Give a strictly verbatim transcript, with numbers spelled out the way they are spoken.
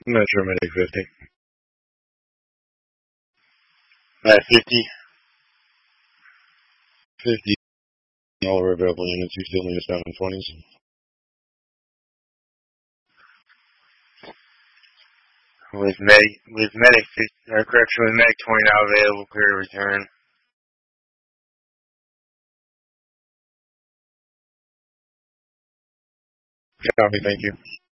Metro Medic fifty. I have fifty. fifty. All our available units. You still need us down in twenties. With Medic, with Medic, or correction, with Medic twenty now available, clear to return. Copy, thank you.